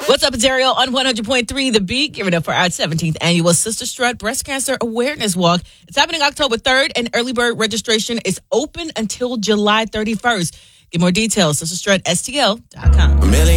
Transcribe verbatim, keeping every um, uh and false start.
What's up, it's Ariel on one hundred point three The Beat. Give it up for our seventeenth annual Sister Strut Breast Cancer Awareness Walk. It's happening October third, and early bird registration is open until July thirty-first. Get more details, sister strut S T L dot com.